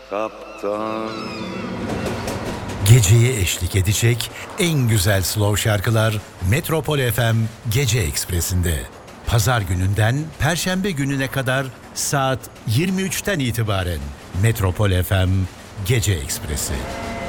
kaptan. Geceye eşlik edecek en güzel slow şarkılar Metropol FM Gece Ekspresi'nde. Pazar gününden Perşembe gününe kadar saat 23'ten itibaren Metropol FM Gece Ekspresi.